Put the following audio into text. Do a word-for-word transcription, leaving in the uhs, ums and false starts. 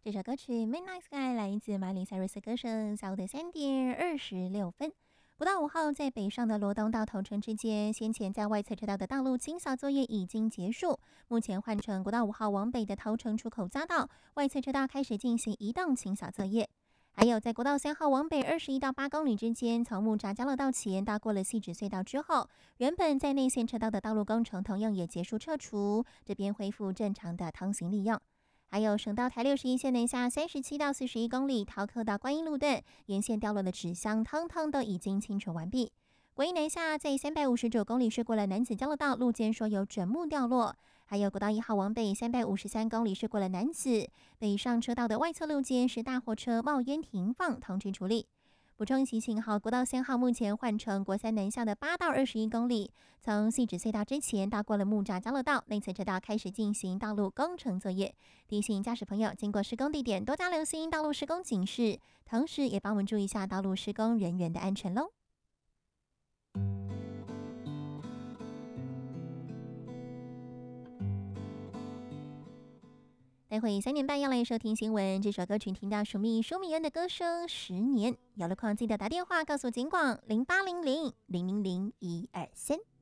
这首歌曲《Midnight Sky》来自马里塞瑞斯歌声，下午的三点二十六分。国道五号在北上的罗东到头城之间，先前在外侧车道的道路清扫作业已经结束，目前换成国道五号往北的头城出口匝道，外侧车道开始进行移动清扫作业。还有在国道三号往北二十一到八公里之间，从木栅交流道前到过了汐止隧道之后，原本在内线车道的道路工程同样也结束撤除，这边恢复正常的通行利用。还有省道台六十一线南下三十七到四十一公里，桃科到观音路段沿线掉落的纸箱，通通都已经清除完毕。国一南下在三百五十九公里是过了南子交流道，路肩说有枕木掉落。还有国道一号往北三百五十三公里是过了南子，北上车道的外侧路肩是大货车冒烟停放，通知处理。补充提醒好，国道三号目前换成国三南下的八到二十一公里，从汐止隧道之前到过了木栅交流道，内侧车道开始进行道路工程作业。提醒驾驶朋友，经过施工地点多加留心道路施工警示，同时也帮我们注意一下道路施工人员的安全喽。待会三点半要来收听新闻，这首歌曲听到署名舒米恩的歌声《十年》，有了空记得打电话告诉警广零八零零零零零一二三。